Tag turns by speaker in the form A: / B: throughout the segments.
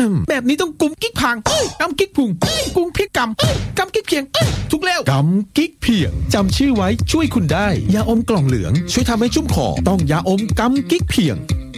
A: แบบนี้ต้องกุมกิ๊กพังกำกิ๊กพุงกุมพริกกำกิ๊กเพียงทุกแล้วกำกิ๊กเพียงจำชื่อไว้ช่วยคุณได้ยาอมกล่องเหลืองช่วยทำให้ชุ่มคอต้องยาอมกำกิ๊กเพียง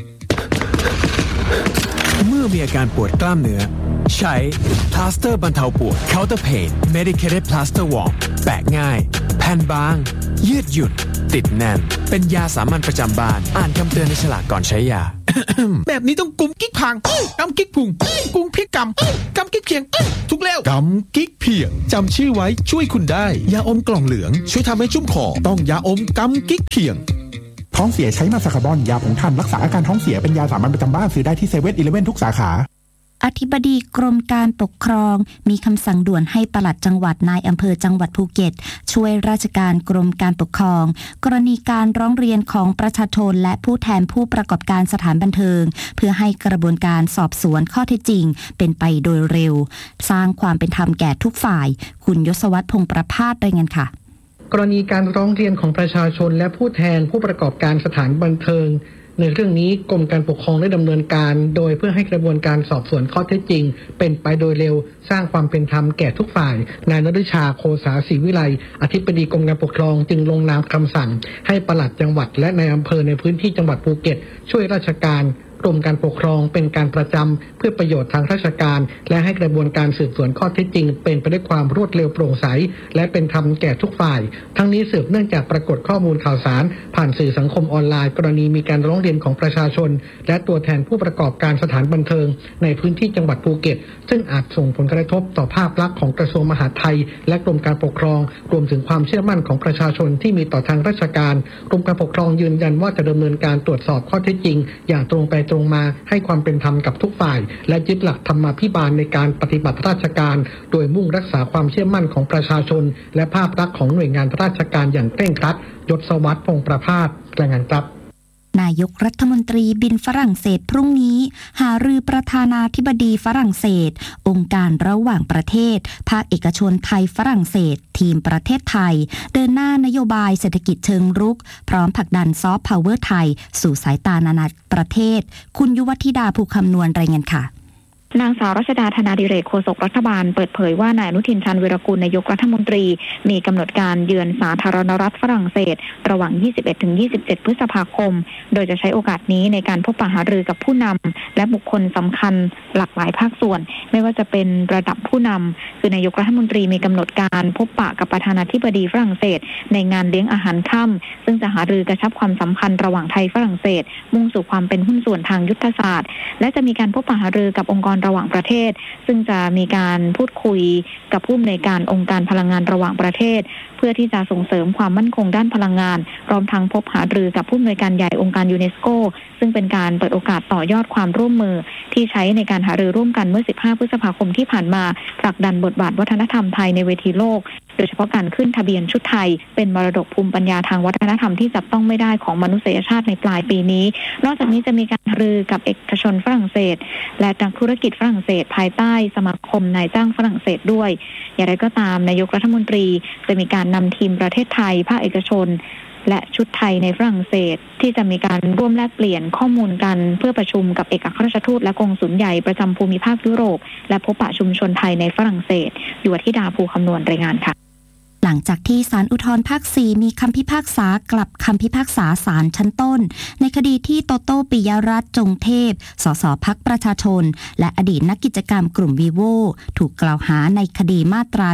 B: เมื่อมีอาการปวดกล้ามเนื้อใช้พลาสเตอร์บรรเทาปวด Counter Pain Medicated Plaster Warm แปะง่ายแผ่นบางยืดหยุ่นติดแน่นเป็นยาสามัญประจำบ้านอ่านคำเตือนในฉลากก่อนใช้ยา
A: แบบนี้ต้องกุมกิ๊กพังกำกิ๊กพุงกุมพริกกำกิ๊กเพียงทุกแล้วกำกิ๊กเพียงจำชื่อไว้ช่วยคุณได้ยาอมกล่องเหลืองช่วยทำให้ชุ่มคอต้องยาอมกำกิ๊กเพียง
C: ท้องเสียใช้มาสคาร์บอนยาผงถ่านรักษาอาการท้องเสียเป็นยาสามัญประจำบ้านซื้อได้ที่7-11ทุกสาขา
D: อธิบดีกรมการปกครองมีคำสั่งด่วนให้ปลัดจังหวัดนายอำเภอจังหวัดภูเก็ตช่วยราชการกรมการปกครองกรณีการร้องเรียนของประชาชนและผู้แทนผู้ประกอบการสถานบันเทิงเพื่อให้กระบวนการสอบสวนข้อเท็จจริงเป็นไปโดยเร็วสร้างความเป็นธรรมแก่ทุกฝ่ายคุณยศวัฒน์พงษ์ประภาสรายงานค่ะ
E: กรณีการร้องเรียนของประชาชนและผู้แทนผู้ประกอบการสถานบันเทิงในเรื่องนี้กรมการปกครองได้ดำเนินการโดยเพื่อให้กระบวนการสอบสวนข้อเท็จจริงเป็นไปโดยเร็วสร้างความเป็นธรรมแก่ทุกฝ่ายนายนฤชาโคสาศรีวิไลอธิบดีกรมการปกครองจึงลงนามคำสั่งให้ปลัดจังหวัดและนายอำเภอในพื้นที่จังหวัดภูเก็ตช่วยราชการกรมการปกครองเป็นการประจำเพื่อประโยชน์ทางราชการและให้กระบวนการสืบสวนข้อเท็จจริงเป็นไปด้วยความรวดเร็วโปร่งใสและเป็นธรรมแก่ทุกฝ่ายทั้งนี้สืบเนื่องจากปรากฏข้อมูลข่าวสารผ่านสื่อสังคมออนไลน์กรณีมีการร้องเรียนของประชาชนและตัวแทนผู้ประกอบการสถานบันเทิงในพื้นที่จังหวัดภูเก็ตซึ่งอาจส่งผลกระทบต่อภาพลักษณ์ของกระทรวงมหาดไทยและกรมการปกครองรวมถึงความเชื่อมั่นของประชาชนที่มีต่อทางราชการกรมการปกครองยืนยันว่าจะดำเนินการตรวจสอบข้อเท็จจริงอย่างตรงไปตรงมาให้ความเป็นธรรมกับทุกฝ่ายและยึดหลักธรรมาภิบาลในการปฏิบัติราชการโดยมุ่งรักษาความเชื่อมั่นของประชาชนและภาพลักษณ์ของหน่วยงานราชการอย่างเคร่งครัดยศวัฒน์พงษ์ประภาสรายงานครับ
D: นายกรัฐมนตรีบินฝรั่งเศสพรุ่งนี้หารือประธานาธิบดีฝรั่งเศสองค์การระหว่างประเทศภาคเอกชนไทยฝรั่งเศสทีมประเทศไทยเดินหน้านโยบายเศรษฐกิจเชิงรุกพร้อมผลักดันซอฟต์พาวเวอร์ไทยสู่สายตานานาประเทศคุณยุวธิดาภูคำนวณรายงานค่ะ
F: นางสาวรัชดาธนาดิเรกโฆษกรัฐบาลเปิดเผยว่านายอนุทินชาญวีรกูลนายกรัฐมนตรีมีกำหนดการเยือนสาธารณรัฐฝรั่งเศสระหว่าง 21-27 พฤษภาคมโดยจะใช้โอกาสนี้ในการพบปะหารือกับผู้นำและบุคคลสำคัญหลากหลายภาคส่วนไม่ว่าจะเป็นระดับผู้นำคือนายกรัฐมนตรีมีกำหนดการพบปะกับประธานาธิบดีฝรั่งเศสในงานเลี้ยงอาหารค่ำซึ่งจะหารือกระชับความสัมพันธ์ระหว่างไทยฝรั่งเศสมุ่งสู่ความเป็นหุ้นส่วนทางยุทธศาสตร์และจะมีการพบปะหารือกับองค์กรระหว่างประเทศซึ่งจะมีการพูดคุยกับผู้อำนวยการองค์การพลังงานระหว่างประเทศเพื่อที่จะส่งเสริมความมั่นคงด้านพลังงานพร้อมทั้งพบหารือกับผู้อำนวยการใหญ่องค์การยูเนสโกซึ่งเป็นการเปิดโอกาสต่อยอดความร่วมมือที่ใช้ในการหารือร่วมกันเมื่อ 15 พฤษภาคมที่ผ่านมาผลักดันบทบาทวัฒนธรรมไทยในเวทีโลกโดยเฉพาะการขึ้นทะเบียนชุดไทยเป็นมรดกภูมิปัญญาทางวัฒนธรรมที่จับต้องไม่ได้ของมนุษยชาติในปลายปีนี้นอกจากนี้จะมีการหารือกับเอกชนฝรั่งเศสและนักธุรกิจฝรั่งเศสภายใต้สมาคมนายจ้างฝรั่งเศสด้วยอย่างไรก็ตามนายกรัฐมนตรีจะมีการนำทีมประเทศไทยภาคเอกชนและชุดไทยในฝรั่งเศสที่จะมีการร่วมแลกเปลี่ยนข้อมูลกันเพื่อประชุมกับเอกอัครราชทูตและกงสุลใหญ่ประจำภูมิภาคยุโรปและพบปะชุมชนไทยในฝรั่งเศสยุวธิดาภูคำนวณรายงานค่ะ
D: หลังจากที่ศาลอุทธรณ์ภาค 4มีคำพิพากษากลับคำพิพากษาศาลชั้นต้นในคดีที่โตโต้ปิยรัตน์จงเทพสสพรรคประชาชนและอดีตนักกิจกรรมกลุ่มวีโวถูกกล่าวหาในคดีมาตรา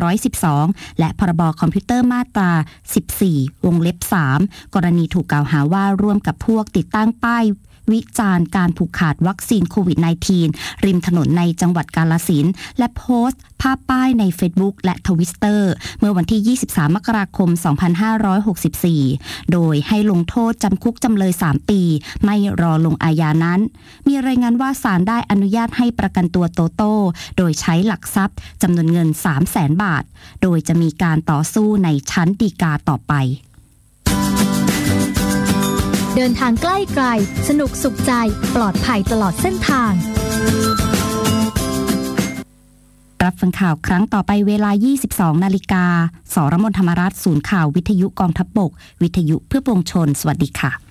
D: 112และพรบคอมพิวเตอร์มาตรา14วงเล็บ3กรณีถูกกล่าวหาว่าร่วมกับพวกติดตั้งป้ายวิจารณ์การผูกขาดวัคซีนโควิด -19 ริมถนนในจังหวัดกาฬสินธุ์และโพสต์ภาพป้ายใน Facebook และ Twitter เมื่อวันที่23มกราคม2564โดยให้ลงโทษจำคุกจำเลย3ปีไม่รอลงอาญานั้นมีรายงานว่าศาลได้อนุญาตให้ประกันตัวโตโต้โดยใช้หลักทรัพย์จำนวนเงิน 300,000 บาทโดยจะมีการต่อสู้ในชั้นฎีกาต่อไป
G: เดินทางใกล้ไกลสนุกสุขใจปลอดภัยตลอดเส้นทาง
D: รับฟังข่าวครั้งต่อไปเวลา 22 นาฬิกา สรมน ธรรมรัตน์ศูนย์ข่าววิทยุกองทัพบกวิทยุเพื่อปวงชนสวัสดีค่ะ